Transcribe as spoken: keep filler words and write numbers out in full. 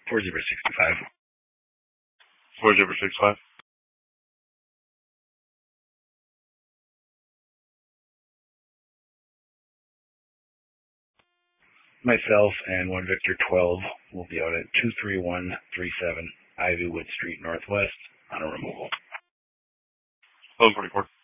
four zero six five. four zero six five. Myself and one Victor twelve will be out at two three one three seven Ivywood Street Northwest on a removal. eleven forty-four.